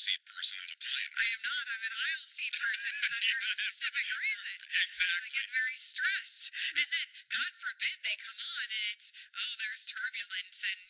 seat person on a plane. I am not. I'm an aisle seat person for that very specific reason. Exactly. I get very stressed. And then, God forbid, they come on and it's, oh, there's turbulence and,